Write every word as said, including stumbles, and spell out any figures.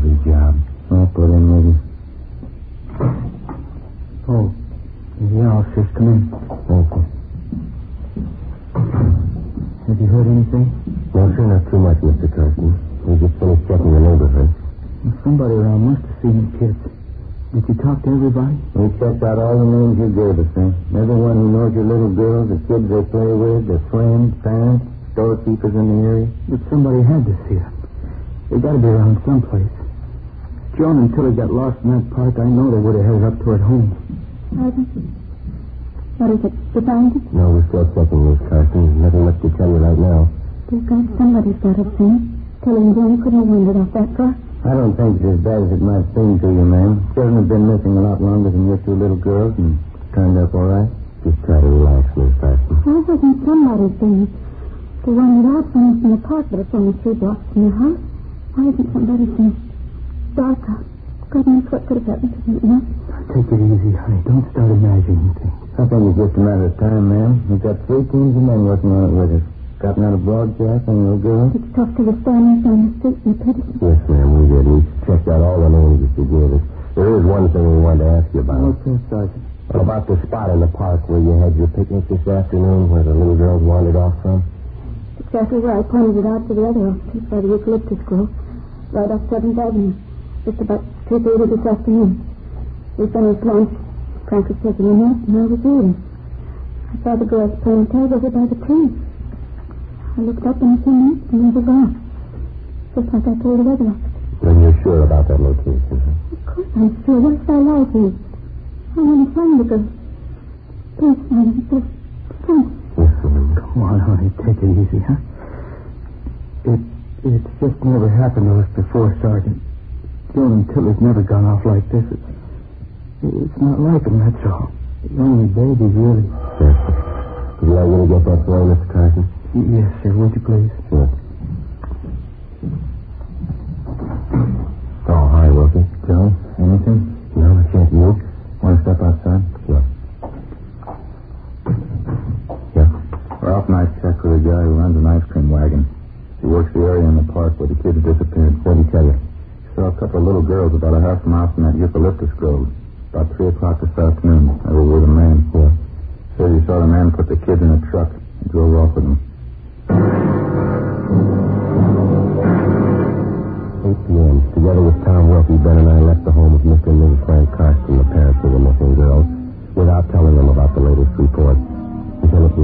Lovely job. I'll put in, maybe. Oh, yeah, officers, come in. Okay. Have you heard anything? No, sir, not too much, Mister Carson. We just finished checking the neighborhood. Well, somebody around must have seen the kids. Did you talk to everybody? We checked out all the names you gave us, sir. Everyone who knows your little girls, the kids they play with, their friends, parents, storekeepers in the area. But somebody had to see them. They got to be around someplace. Joan and Tilly got lost in that park. I know they would have headed up toward home. Sergeant? What is it? You found it? No, we're still checking this, Carson. There's nothing much to tell you right now. They've got somebody's got it, Sam. Tilly and Joan couldn't have wandered off that far. I don't think it's as bad as it might seem to you, ma'am. Children have been missing a lot longer than your two little girls and turned up all right. Just try to relax, Miss Carson. Why wasn't somebody's been? They wandered out from us in the park, but it's only three blocks from your house. Why isn't somebody seen? Dark out. Goodness, what could have happened to them, you know? Take it easy, honey. Don't start imagining things. I think it's just a matter of time, ma'am. We've got three teams of men working on it with us. Gotten out a broadcast on your girl? Did you talk to the families on the street in the Peterson? Yes, ma'am, we did. We checked out all the names that you gave us. There is one thing we wanted to ask you about. What's that, Sergeant? What about the spot in the park where you had your picnic this afternoon, where the little girls wandered off from? Exactly where I pointed it out to the other officers, by the eucalyptus grove, right off seventh Avenue, just about two thirty this afternoon. We finished lunch. Frank was taking a nap, and I was eating. I saw the girls playing tag over by the tree. I looked up in a few minutes, and they were gone. Just like I told the other officers. Then you're sure about that location, huh? Of course I'm sure. What if I lie to you? I want to find the girl. Please, Madam, please. Please. Yes, ma'am. Come on, honey. Take it easy, huh? It, it's just never happened to us before, Sergeant. Joan and Tilly's never gone off like this. It's, it's not like them, that's all. The only baby, really. Yes, sir. Would you like me to get that for you, Mister Carson? Yes, sir. Would you please? Sure. Oh, hi, Wilkie. Joe, anything? No, I can't. You? Want to step outside? Sure. Yeah. We're off night check with a guy who runs an ice cream wagon. He works the area in the park where the kids disappeared. What'd he tell you? He saw a couple of little girls about a half mile from that eucalyptus grove. About three o'clock this afternoon. They were with a man. Yeah. Said he saw the man put the kids in a truck and drove off with them. eight p.m. Together with Tom Wilkie, Ben and I left the home of Mister and Missus Frank Carson, the parents of the missing girls, without telling them about the latest report, until it was